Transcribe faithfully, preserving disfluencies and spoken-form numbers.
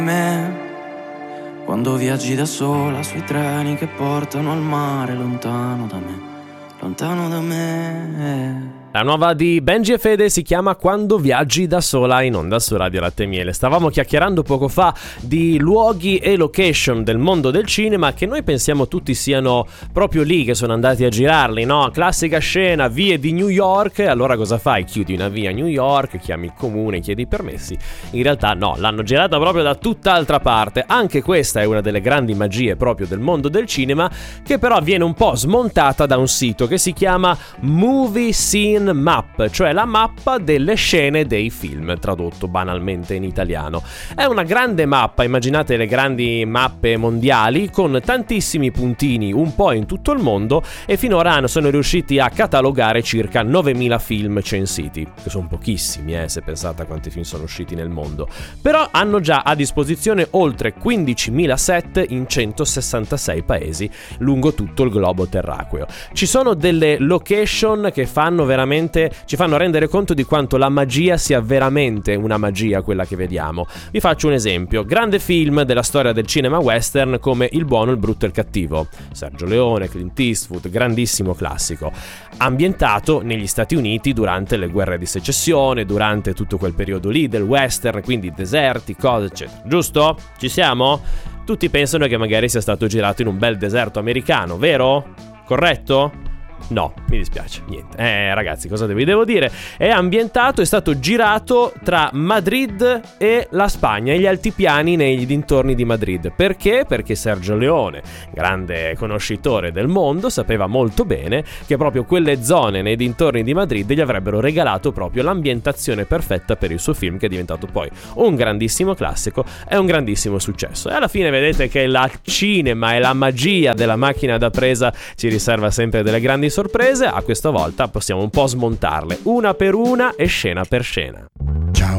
me quando viaggi da sola sui treni che portano al mare, lontano da me, lontano da me. La nuova di Benji e Fede si chiama Quando viaggi da sola, in onda su Radio Latte e Miele. Stavamo chiacchierando poco fa di luoghi e location del mondo del cinema che noi pensiamo tutti siano proprio lì, che sono andati a girarli, no? Classica scena, vie di New York. Allora cosa fai? Chiudi una via a New York, chiami il comune, chiedi i permessi. In realtà no, l'hanno girata proprio da tutt'altra parte. Anche questa è una delle grandi magie proprio del mondo del cinema, che però viene un po' smontata da un sito che si chiama Movie Scene Map, cioè la mappa delle scene dei film, tradotto banalmente in italiano. È una grande mappa, immaginate le grandi mappe mondiali con tantissimi puntini un po' in tutto il mondo, e finora sono riusciti a catalogare circa novemila film censiti, che sono pochissimi eh, se pensate a quanti film sono usciti nel mondo, però hanno già a disposizione oltre quindicimila set in centosessantasei paesi lungo tutto il globo terracqueo. Ci sono delle location che fanno veramente ci fanno rendere conto di quanto la magia sia veramente una magia quella che vediamo. Vi faccio un esempio: grande film della storia del cinema western come Il buono, il brutto e il cattivo, Sergio Leone, Clint Eastwood, grandissimo classico, ambientato negli Stati Uniti durante le guerre di secessione, durante tutto quel periodo lì del western, quindi deserti, cose eccetera, giusto? Ci siamo? Tutti pensano che magari sia stato girato in un bel deserto americano, vero? Corretto? No, mi dispiace, niente. Eh ragazzi, cosa vi devo dire? È ambientato, è stato girato tra Madrid e la Spagna, e gli altipiani nei dintorni di Madrid. Perché? Perché Sergio Leone, grande conoscitore del mondo, sapeva molto bene che proprio quelle zone nei dintorni di Madrid gli avrebbero regalato proprio l'ambientazione perfetta per il suo film, che è diventato poi un grandissimo classico e un grandissimo successo. E alla fine vedete che la cinema e la magia della macchina da presa ci riserva sempre delle grandi sorprese. A questa volta possiamo un po' smontarle una per una e scena per scena.